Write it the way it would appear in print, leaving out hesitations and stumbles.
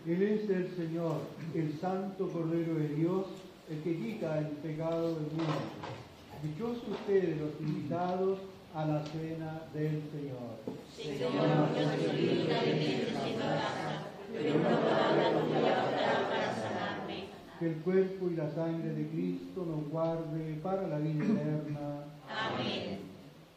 Él es el Señor, el Santo Cordero de Dios, el que quita el pecado del mundo. Dichosos ustedes los invitados a la cena del Señor. Señor, yo soy digna de que entres en mi casa, pero una palabra tuya bastará para sanarme. Que el cuerpo y la sangre de Cristo nos guarde para la vida eterna. Amén.